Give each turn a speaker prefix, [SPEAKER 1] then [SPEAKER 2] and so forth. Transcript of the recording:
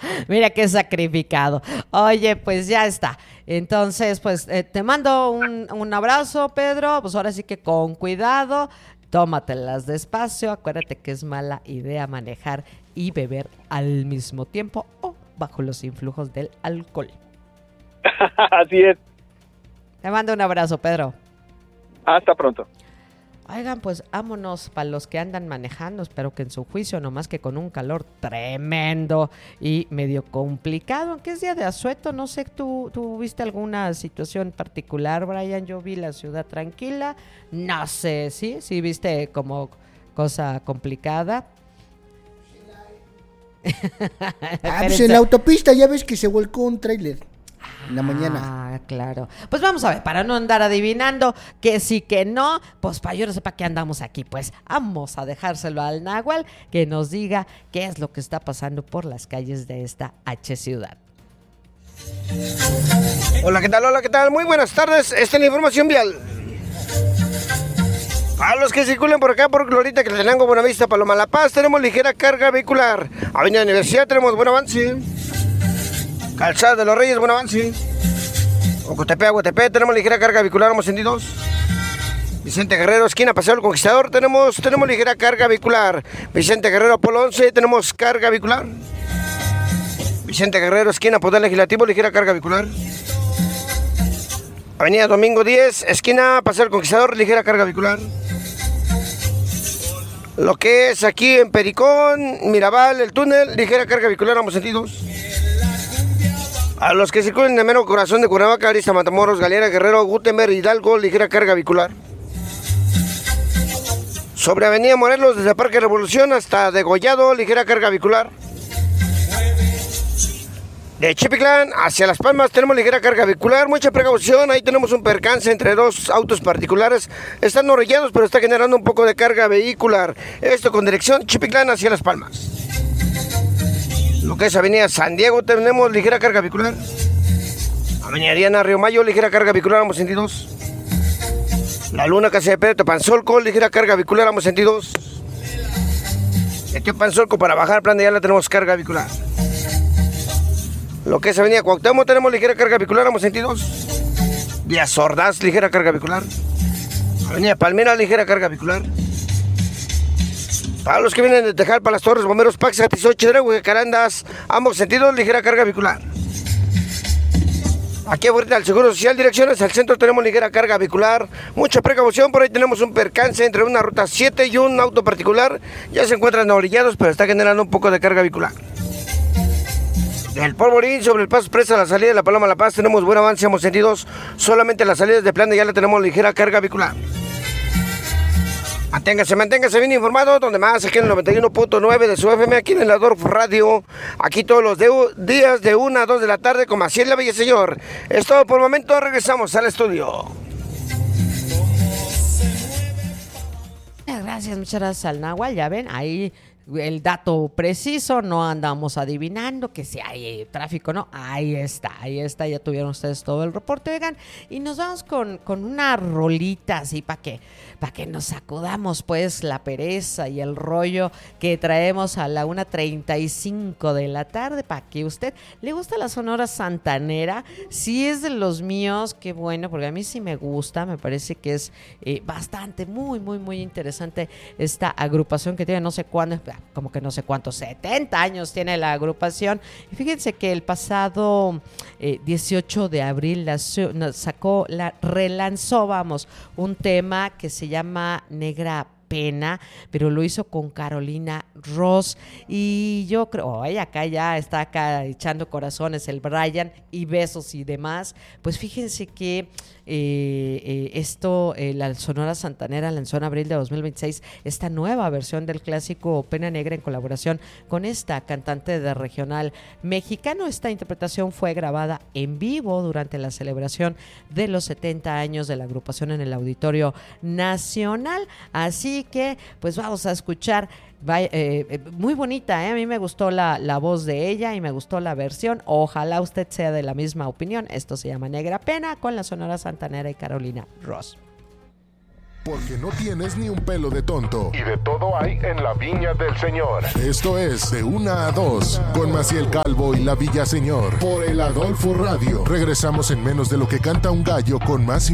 [SPEAKER 1] Mira qué sacrificado. Oye, pues ya está. Entonces, pues te mando un abrazo, Pedro. Pues ahora sí que con cuidado, tómatelas despacio. Acuérdate que es mala idea manejar y beber al mismo tiempo o bajo los influjos del alcohol.
[SPEAKER 2] Así es.
[SPEAKER 1] Te mando un abrazo, Pedro.
[SPEAKER 2] Hasta pronto.
[SPEAKER 1] Oigan, pues vámonos para los que andan manejando, espero que en su juicio, nomás que con un calor tremendo y medio complicado, aunque es día de asueto, no sé, ¿tú viste alguna situación particular, Brian? Yo vi la ciudad tranquila, no sé, ¿sí viste como cosa complicada?
[SPEAKER 3] Pues en la autopista ya ves que se volcó un tráiler en la mañana.
[SPEAKER 1] Ah, claro. Pues vamos a ver, para no andar adivinando que sí, que no, pues para yo no sepa qué andamos aquí, pues vamos a dejárselo al Nahual que nos diga qué es lo que está pasando por las calles de esta H ciudad.
[SPEAKER 4] Hola, ¿qué tal? Hola, ¿qué tal? Muy buenas tardes. Esta es la información vial. A los que circulen por acá, por Glorita, Quetzaltenango, Buenavista, Paloma, La Paz, tenemos ligera carga vehicular. Avenida Universidad, tenemos buen avance. Calzada de los Reyes, buen avance. Ocotepe, Aguatepe, tenemos ligera carga vehicular, ambos sentidos. Vicente Guerrero, esquina Paseo del Conquistador, tenemos ligera carga vehicular. Vicente Guerrero, Polo 11, tenemos carga vehicular. Vicente Guerrero, esquina Poder Legislativo, ligera carga vehicular. Avenida Domingo 10, esquina Paseo del Conquistador, ligera carga vehicular. Lo que es aquí en Pericón, Mirabal, el túnel, ligera carga vehicular, ambos sentidos. A los que circulen en el mero corazón de Cuernavaca, Arista, Matamoros, Galera, Guerrero, Gutenberg, Hidalgo, ligera carga vehicular. Sobre Avenida Morelos, desde Parque Revolución hasta Degollado, ligera carga vehicular. De Chipiclán hacia Las Palmas tenemos ligera carga vehicular, mucha precaución, ahí tenemos un percance entre dos autos particulares, están orrillados pero está generando un poco de carga vehicular, esto con dirección Chipiclán hacia Las Palmas. Lo que es Avenida San Diego tenemos ligera carga vehicular. Avenida Diana, Río Mayo, ligera carga vehicular, ambos sentidos. La Luna, Casa de Pedro, Teopanzolco, ligera carga vehicular, ambos sentidos. De Teopanzolco para bajar Plan de Ayala tenemos carga vehicular. Lo que es Avenida Cuauhtémoc tenemos ligera carga vehicular, ambos sentidos. Díaz Ordaz, ligera carga vehicular. Avenida Palmera, ligera carga vehicular. Para los que vienen de Tejalpa, Las Torres, Bomberos, Pax, Tizoche, Carandas, ambos sentidos, ligera carga vehicular. Aquí ahorita al Seguro Social, direcciones al centro tenemos ligera carga vehicular. Mucha precaución, por ahí tenemos un percance entre una ruta 7 y un auto particular. Ya se encuentran orillados, pero está generando un poco de carga vehicular. Del Polvorín sobre el Paso Expresa, la salida de la Paloma La Paz, tenemos buen avance, ambos sentidos. Solamente las salidas de Plan de Ayala tenemos ligera carga vehicular. Manténgase bien informado, donde más, aquí en el 91.9 de su FM, aquí en el Adorf Radio, aquí todos los días de 1 a 2 de la tarde, como así es la bella señor. Es todo por el momento, regresamos al estudio.
[SPEAKER 1] Muchas gracias al Nahual, ya ven, ahí el dato preciso, no andamos adivinando que si hay tráfico, no, ahí está, ya tuvieron ustedes todo el reporte, oigan, y nos vamos con una rolita así para que nos sacudamos pues la pereza y el rollo que traemos a la 1:35 de la tarde, para que usted le gusta la Sonora Santanera, si es de los míos, qué bueno, porque a mí sí me gusta, me parece que es bastante, muy interesante esta agrupación que tiene no sé cuándo, como que no sé cuántos, 70 años tiene la agrupación. Y fíjense que el pasado 18 de abril relanzó, un tema que se llama Negra Pena, pero lo hizo con Carolina Ross, y yo creo, acá ya está echando corazones el Brian y besos y demás. Pues fíjense que la Sonora Santanera lanzó en abril de 2026 esta nueva versión del clásico Pena Negra en colaboración con esta cantante de regional mexicano. Esta interpretación fue grabada en vivo durante la celebración de los 70 años de la agrupación en el Auditorio Nacional, así que pues vamos a escuchar. Muy bonita, a mí me gustó la voz de ella y me gustó la versión. Ojalá usted sea de la misma opinión. Esto se llama Negra Pena con la Sonora Santanera y Carolina Ross.
[SPEAKER 5] porque no tienes ni un pelo de tonto. Y de todo hay en la Viña del Señor. Esto es De 1 a 2, con Maciel Calvo y la Villaseñor, por el Adolfo Radio. Regresamos en menos de lo que canta un gallo con más